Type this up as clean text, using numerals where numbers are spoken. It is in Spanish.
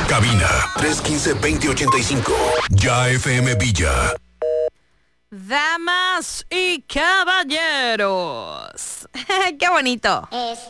Cabina 315-2085. Ya FM Villa. Damas y caballeros. ¡Qué bonito!